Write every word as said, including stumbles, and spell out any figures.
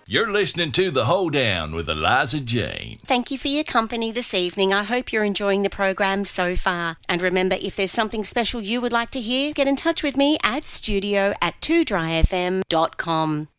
You're listening to The Hoedown with Eliza Jane. Thank you for your company this evening. I hope you're enjoying the program so far. And remember, if there's something special you would like to hear, get in touch with me at studio at two dry f m dot com.